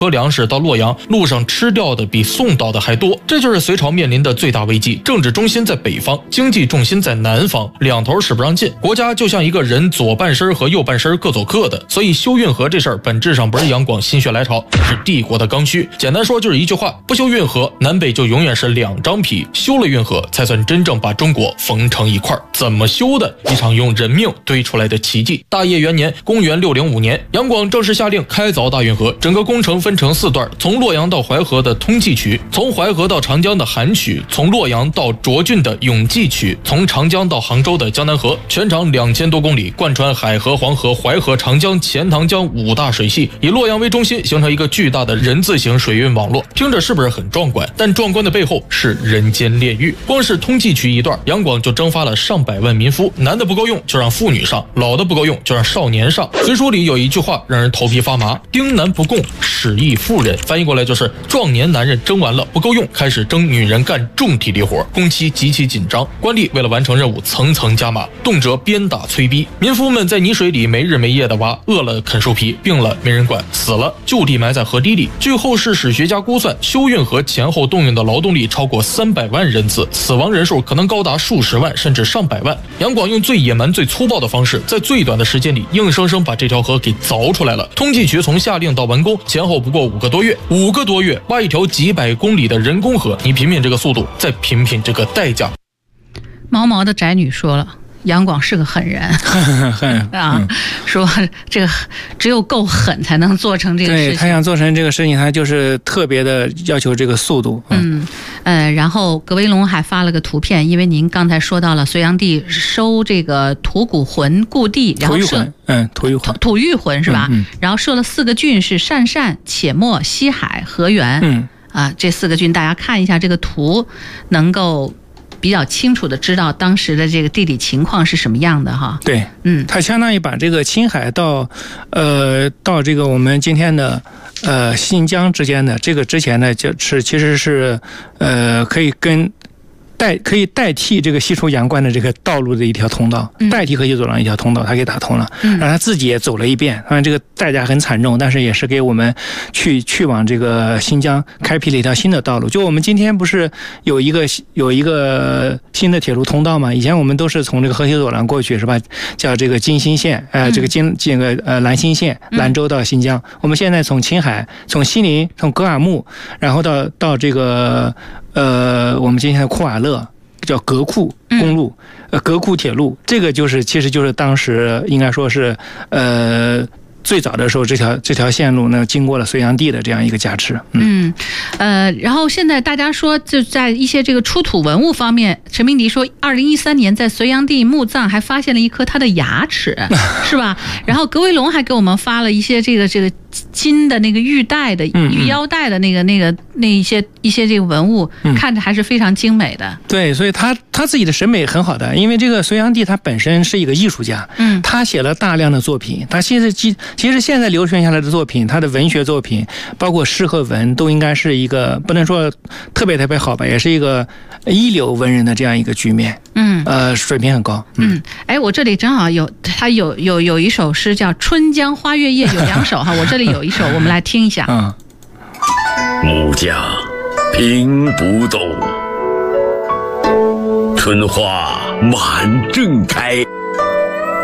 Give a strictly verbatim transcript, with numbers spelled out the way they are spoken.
和粮食到洛阳，路上吃掉的比送到的还多。这就是隋朝面临的最大危机，政治中心在北方，经济重心在南方，两头使不让进，国家就像一个人左半身和右半身各走各的。所以修运河这事儿本质上不是杨广心血来潮，是帝国的刚需。简单说就是一句话，不修运河，南北就永远是两张皮，修了运河才算真正把中国缝成一块。怎么修的？一场用人命堆出来的奇迹。大业元年，公元六零五年，杨广正式下令开凿大运河，整个工程分成四段，从洛阳到淮河的通济渠，从淮河到长江的韩渠，从洛阳到涿郡的永济渠，从长江到杭州的江南河，全长两千多公里，贯穿海河、黄河、淮河、长江、钱塘江五大水系，以洛阳为中心，形成一个巨大的人字形水运网络。听着是不是很壮观？但壮观的背后是人间炼狱。光是通济渠一段，杨广就征发了上百万民夫，男的不够用就让妇女上，老的不够用就让少年上。隋书里有一句话让人头皮发麻：丁男不供，使役妇人。翻译过来就是壮年男人征完了不够用，开始征女人干重体力活，工期极其紧张。官吏为了完成任务层层加码，动辄鞭打催逼，民夫们在泥水里没日没夜的挖，饿了啃树皮，病了没人管，死了就地埋在河堤里。据后世史学家估算，修运河前后动用的劳动力超过三百万人次，死亡人数可能高达数十万甚至上百万。杨广用最野蛮最粗暴的方式，在最短的时间里硬生生把这条河给凿出来了。通济渠从下令到完工前后不过五个多月，五个多月挖一条几百公里的人工河，你品品这个速度，再品品这个代价。 毛毛的宅女说了，杨广是个狠人啊，说这个只有够狠才能做成这个事情。 对，他想做成这个事情，他就是特别的要求这个速度。 嗯，呃，然后葛维龙还发了个图片，因为您刚才说到了隋炀帝收这个吐谷浑故地，然后设嗯吐谷浑， 吐谷浑是吧？ 嗯嗯、 然后设了四个郡是鄯善、且末、西海、河源。 嗯啊，这四个郡大家看一下这个图，能够比较清楚的知道当时的这个地理情况是什么样的哈。 对， 嗯， 它相当于把这个青海到呃到这个我们今天的呃新疆之间的这个之前呢，就是其实是呃可以跟代可以代替这个西出阳关的这个道路的一条通道，嗯、代替河西走廊一条通道，他给打通了，嗯、让他自己也走了一遍。当然这个代价很惨重，但是也是给我们去去往这个新疆开辟了一条新的道路。就我们今天不是有一个有一个新的铁路通道吗？以前我们都是从这个河西走廊过去，是吧？叫这个京新线，呃，这个京这个呃兰新线，兰州到新疆。嗯、我们现在从青海、从西宁、从格尔木，然后到到这个。呃，我们今天的库瓦勒叫格库公路，呃，格库铁路，这个就是其实就是当时应该说是呃最早的时候，这条这条线路呢经过了隋炀帝的这样一个加持。 嗯, 嗯，呃，然后现在大家说就在一些这个出土文物方面，陈明迪说，二零一三年在隋炀帝墓葬还发现了一颗他的牙齿，是吧？然后葛维龙还给我们发了一些这个这个。金的那个玉带的玉腰带的那个那个那一些一些这个文物，看着还是非常精美的。 对，所以他他自己的审美很好的，因为这个隋炀帝他本身是一个艺术家，嗯，他写了大量的作品，他其实其其实现在流传下来的作品，他的文学作品，包括诗和文，都应该是一个不能说特别特别好吧，也是一个一流文人的这样一个局面。嗯，呃，水平很高。 嗯，嗯哎，我这里正好有他有有有一首诗叫《春江花月夜》，有两首哈，我这里有一首，我们来听一下。 嗯， 木匠平不动，春花满正开。